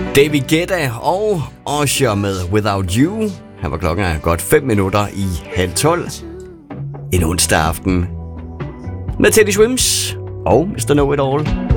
David Guetta og Usher med Without You. Her var klokken godt 5 minutter i 11:30. En onsdag aften med Teddy Swims og Mr. Know It All.